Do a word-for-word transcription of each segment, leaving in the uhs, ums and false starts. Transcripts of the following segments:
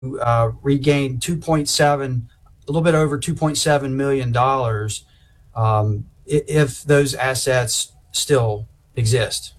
uh, regain two point seven, a little bit over two point seven million dollars um, if those assets still exist.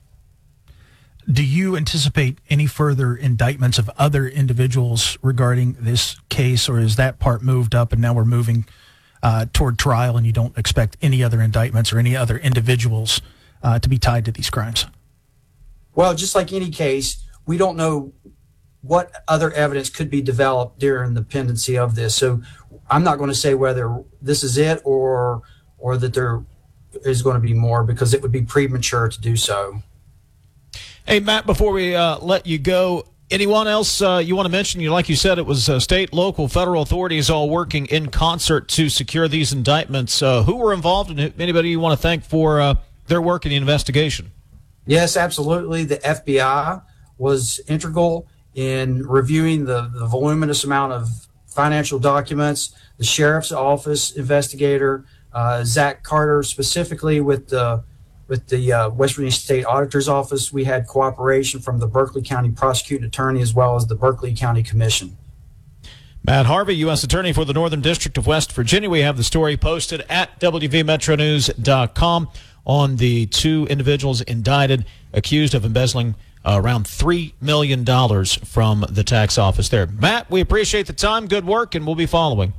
Do you anticipate any further indictments of other individuals regarding this case, or is that part moved up and now we're moving uh, toward trial and you don't expect any other indictments or any other individuals uh, to be tied to these crimes? Well, just like any case, we don't know what other evidence could be developed during the pendency of this. So I'm not going to say whether this is it or or that there is going to be more, because it would be premature to do so. Hey, Matt, before we uh, let you go, anyone else uh, you want to mention? You, like you said, it was uh, state, local, federal authorities all working in concert to secure these indictments. Uh, who were involved, and anybody you want to thank for uh, their work in the investigation? Yes, absolutely. The F B I was integral in reviewing the, the voluminous amount of financial documents. The sheriff's office investigator, uh, Zach Carter, specifically with the with the uh, West Virginia State Auditor's Office. We had cooperation from the Berkeley County Prosecuting Attorney as well as the Berkeley County Commission. Matt Harvey, U S Attorney for the Northern District of West Virginia. We have the story posted at W V metro news dot com on the two individuals indicted, accused of embezzling uh, around three million dollars from the tax office there. Matt, we appreciate the time. Good work, and we'll be following.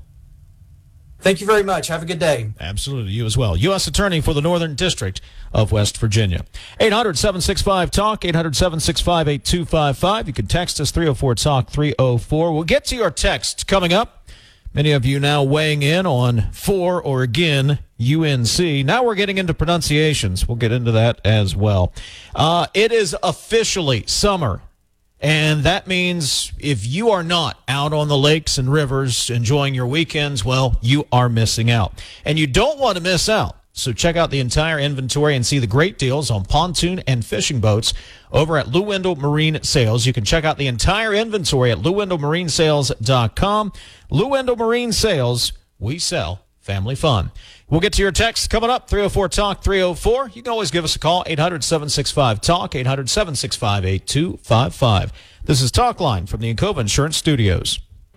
Thank you very much. Have a good day. Absolutely. You as well. U S Attorney for the Northern District of West Virginia. eight hundred, seven six five, talk, eight hundred, seven six five, eight two five five. You can text us, three oh four, talk, three oh four. We'll get to your texts coming up. Many of you now weighing in on for or again U N C. Now we're getting into pronunciations. We'll get into that as well. Uh, it is officially summer. And that means if you are not out on the lakes and rivers enjoying your weekends, well, you are missing out. And you don't want to miss out. So check out the entire inventory and see the great deals on pontoon and fishing boats over at Lewendell Marine Sales. You can check out the entire inventory at lewendell marine sales dot com. Lewendell Marine Sales, we sell family fun. We'll get to your text coming up, three oh four, talk, three oh four. You can always give us a call, eight hundred, seven six five, talk, eight hundred, seven six five, eight two five five. This is Talkline from the Encova Insurance Studios.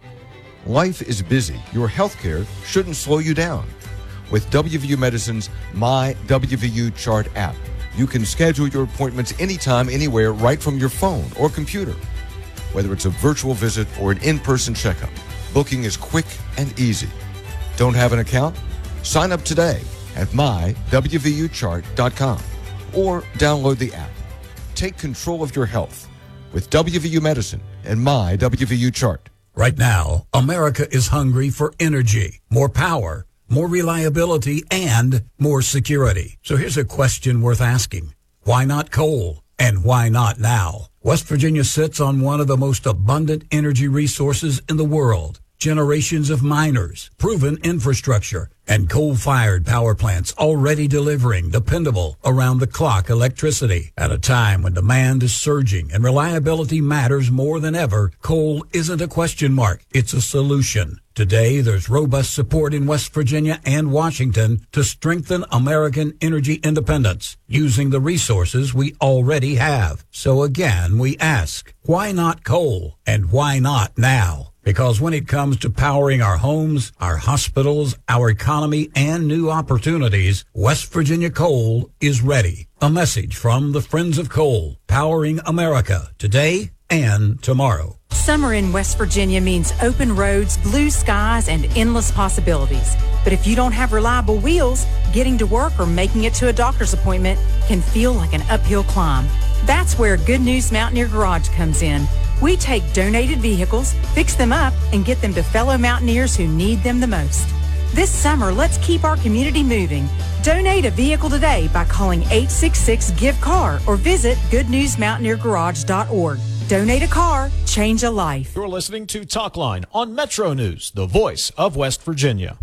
Life is busy. Your health care shouldn't slow you down. With W V U Medicine's My W V U Chart app, you can schedule your appointments anytime, anywhere, right from your phone or computer. Whether it's a virtual visit or an in-person checkup, booking is quick and easy. Don't have an account? Sign up today at my w v u chart dot com or download the app. Take control of your health with W V U Medicine and My W V U Chart. Right now, America is hungry for energy, more power, more reliability, and more security. So here's a question worth asking. Why not coal? And why not now? West Virginia sits on one of the most abundant energy resources in the world. Generations of miners, proven infrastructure, and coal-fired power plants already delivering dependable, around-the-clock electricity. At a time when demand is surging and reliability matters more than ever, coal isn't a question mark, it's a solution. Today, there's robust support in West Virginia and Washington to strengthen American energy independence using the resources we already have. So again, we ask, why not coal? And why not now? Because when it comes to powering our homes, our hospitals, our economy, and new opportunities, West Virginia Coal is ready. A message from the Friends of Coal, powering America today and tomorrow. Summer in West Virginia means open roads, blue skies, and endless possibilities. But if you don't have reliable wheels, getting to work or making it to a doctor's appointment can feel like an uphill climb. That's where Good News Mountaineer Garage comes in. We take donated vehicles, fix them up, and get them to fellow mountaineers who need them the most. This summer, let's keep our community moving. Donate a vehicle today by calling eight six six, give car or visit good news mountaineer garage dot org. Donate a car, change a life. You're listening to Talkline on Metro News, the voice of West Virginia.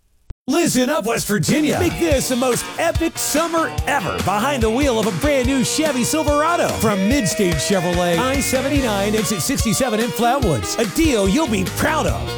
Listen up, West Virginia. Make this the most epic summer ever behind the wheel of a brand new Chevy Silverado from Midstage Chevrolet, I seventy-nine, exit sixty-seven in Flatwoods. A deal you'll be proud of.